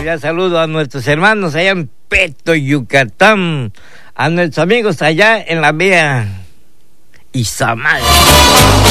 cordial saludo a nuestros hermanos allá en Peto, Yucatán, a nuestros amigos allá en la vía Izamal.